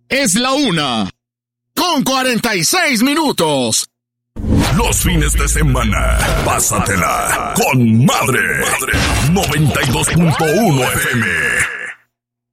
Es la 1:46. Los fines de semana, pásatela con madre. 92.1 FM.